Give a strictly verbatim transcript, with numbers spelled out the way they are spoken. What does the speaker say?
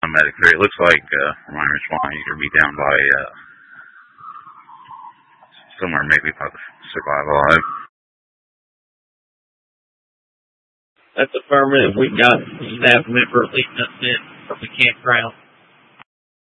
a medic three. It looks like uh, from my response, you're going to be down by uh, somewhere maybe by the Survive Alive. That's affirmative. We got staff member leading us in from the campground.